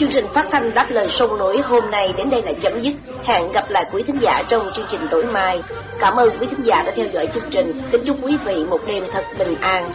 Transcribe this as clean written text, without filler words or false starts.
Chương trình phát thanh Đáp Lời Sông Núi hôm nay đến đây là chấm dứt. Hẹn gặp lại quý thính giả trong chương trình tối mai. Cảm ơn quý thính giả đã theo dõi chương trình. Kính chúc quý vị một đêm thật bình an.